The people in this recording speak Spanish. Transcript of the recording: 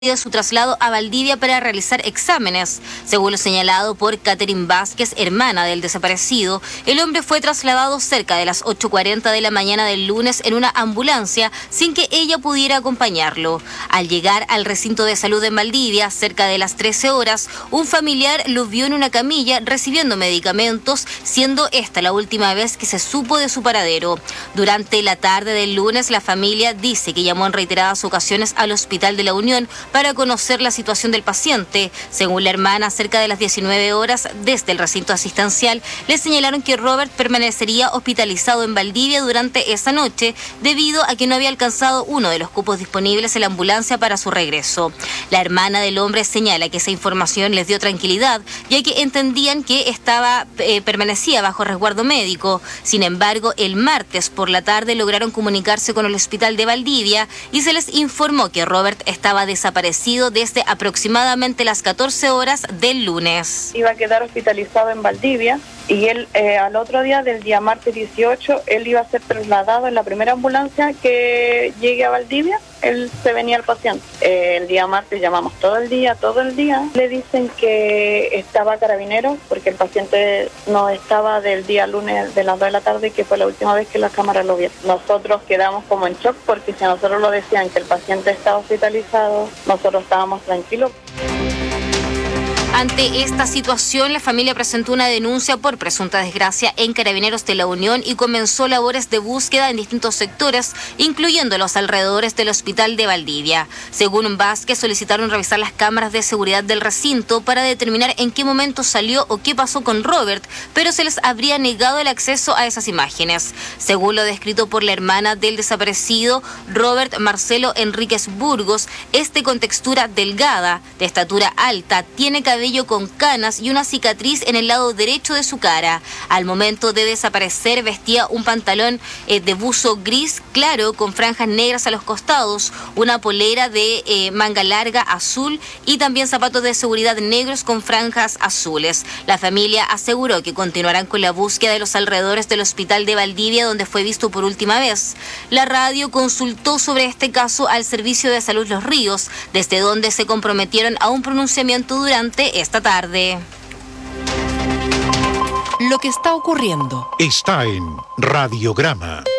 de su traslado a Valdivia para realizar exámenes. Según lo señalado por Catherine Vázquez, hermana del desaparecido, el hombre fue trasladado cerca de las 8:40 de la mañana del lunes en una ambulancia sin que ella pudiera acompañarlo. Al llegar al recinto de salud en Valdivia, cerca de las 13 horas, un familiar lo vio en una camilla recibiendo medicamentos, siendo esta la última vez que se supo de su paradero. Durante la tarde del lunes, la familia dice que llamó en reiteradas ocasiones al Hospital de la Unión para conocer la situación del paciente. Según la hermana, cerca de las 19 horas, desde el recinto asistencial, le señalaron que Robert permanecería hospitalizado en Valdivia durante esa noche, debido a que no había alcanzado uno de los cupos disponibles en la ambulancia para su regreso. La hermana del hombre señala que esa información les dio tranquilidad, ya que entendían que permanecía bajo resguardo médico. Sin embargo, el martes por la tarde lograron comunicarse con el hospital de Valdivia y se les informó que Robert estaba desaparecido desde aproximadamente las 14 horas del lunes. Iba a quedar hospitalizado en Valdivia y él al otro día, del día martes 18, él iba a ser trasladado en la primera ambulancia que llegue a Valdivia. Él se venía al paciente. El día martes llamamos todo el día. Le dicen que estaba Carabineros porque el paciente no estaba del día lunes de las 2 de la tarde, que fue la última vez que la cámara lo vio. Nosotros quedamos como en shock porque si a nosotros lo decían que el paciente estaba hospitalizado, nosotros estábamos tranquilos. Ante esta situación, la familia presentó una denuncia por presunta desgracia en Carabineros de la Unión y comenzó labores de búsqueda en distintos sectores, incluyendo los alrededores del hospital de Valdivia. Según Vázquez, solicitaron revisar las cámaras de seguridad del recinto para determinar en qué momento salió o qué pasó con Robert, pero se les habría negado el acceso a esas imágenes. Según lo descrito por la hermana del desaparecido, Robert Marcelo Enríquez Burgos es de contextura delgada, de estatura alta, tiene cabello con canas y una cicatriz en el lado derecho de su cara. Al momento de desaparecer vestía un pantalón de buzo gris claro con franjas negras a los costados, una polera de manga larga azul y también zapatos de seguridad negros con franjas azules. La familia aseguró que continuarán con la búsqueda de los alrededores del hospital de Valdivia, donde fue visto por última vez. La radio consultó sobre este caso al Servicio de Salud Los Ríos, desde donde se comprometieron a un pronunciamiento durante esta tarde. Lo que está ocurriendo está en Radiograma.